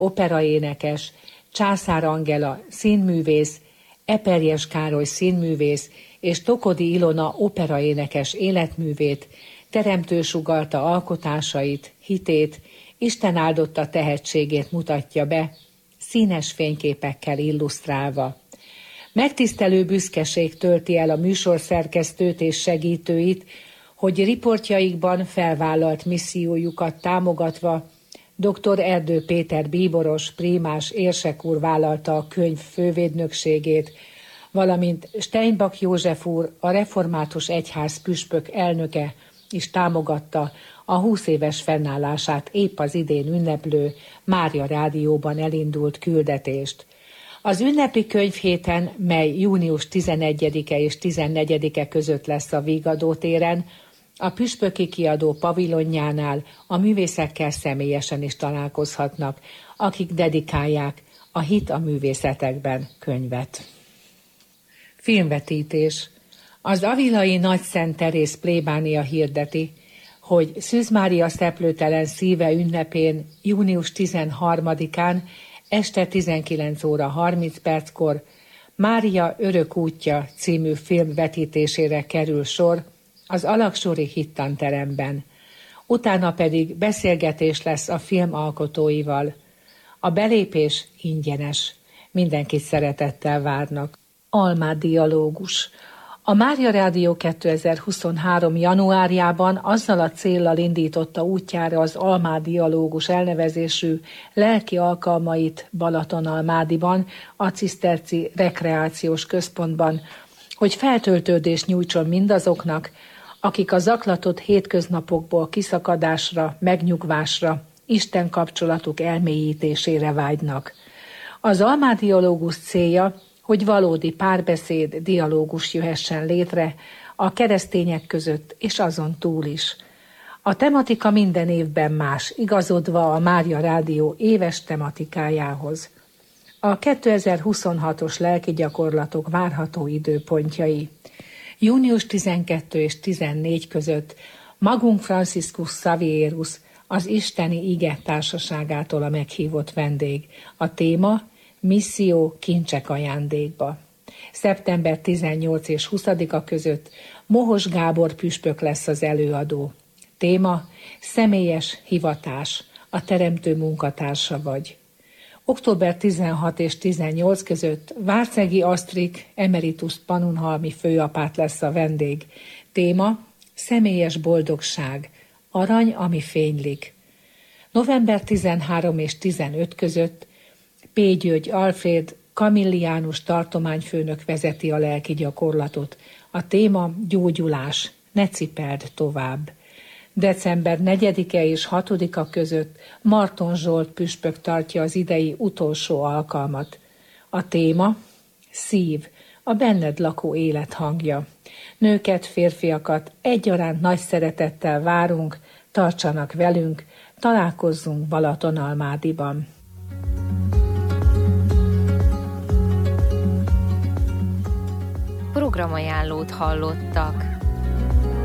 operaénekes, Császár Angela színművész, Eperjes Károly színművész és Tokodi Ilona operaénekes életművét, teremtő sugallta alkotásait, hitét, Isten áldotta tehetségét mutatja be, színes fényképekkel illusztrálva. Megtisztelő büszkeség tölti el a műsorszerkesztőt és segítőit, hogy riportjaikban felvállalt missziójukat támogatva dr. Erdő Péter bíboros, prímás érsek úr vállalta a könyv fővédnökségét, valamint Steinbach József úr, a Református Egyház püspök elnöke is támogatta a 20 éves fennállását épp az idén ünneplő Mária Rádióban elindult küldetést. Az ünnepi könyvhéten, mely június 11-e és 14-e között lesz a Vigadó téren, a püspöki kiadó pavilonjánál a művészekkel személyesen is találkozhatnak, akik dedikálják a Hit a művészetekben könyvet. Filmvetítés. Az avilai Nagyszent Teréz plébánia hirdeti, hogy Szűz Mária szeplőtelen szíve ünnepén június 13-án este 19 óra 30 perckor Mária örök útja című film vetítésére kerül sor az Alaksori Hittanteremben. Utána pedig beszélgetés lesz a film alkotóival. A belépés ingyenes. Mindenkit szeretettel várnak. Almád dialógus. A Mária Rádió 2023. januárjában azzal a céllal indította útjára az Almád dialógus elnevezésű lelki alkalmait Balatonalmádiban, a Ciszterci Rekreációs Központban, hogy feltöltődést nyújtson mindazoknak, akik a zaklatott hétköznapokból kiszakadásra, megnyugvásra, Isten kapcsolatuk elmélyítésére vágynak. Az Almád dialógus célja, hogy valódi párbeszéd, dialógus jöhessen létre a keresztények között és azon túl is. A tematika minden évben más, igazodva a Mária Rádió éves tematikájához. A 2026-os lelki gyakorlatok várható időpontjai. Június 12 és 14 között magunk Franciscus Xavierus, az Isteni Ige Társaságától a meghívott vendég. A téma Misszió kincsek ajándékba. Szeptember 18 és 20-a között Mohos Gábor püspök lesz az előadó. Téma személyes hivatás, a teremtő munkatársa vagy. Október 16 és 18 között Várcegi Asztrik emeritus pannonhalmi főapát lesz a vendég. Téma személyes boldogság, arany, ami fénylik. November 13 és 15 között P. György Alfréd kamilliánus tartományfőnök vezeti a lelki gyakorlatot. A téma gyógyulás, ne cipeld tovább. December 4-e és 6-a között Marton Zsolt püspök tartja az idei utolsó alkalmat. A téma szív, a benned lakó élet hangja. Nőket, férfiakat egyaránt nagy szeretettel várunk, tartsanak velünk, találkozzunk Balatonalmádiban. Programajánlót hallottak.